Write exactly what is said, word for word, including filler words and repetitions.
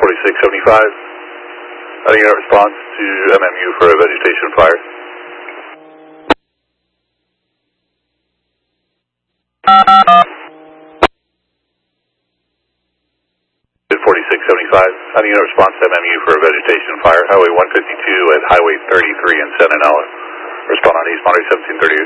forty-six seventy-five. How do you get a response to M M U for a vegetation fire? forty-six seventy-five. How do you get a response to M M U for a vegetation fire? Highway one fifty-two at Highway thirty-three in San Antonio. Respond on East Monterey seventeen thirty.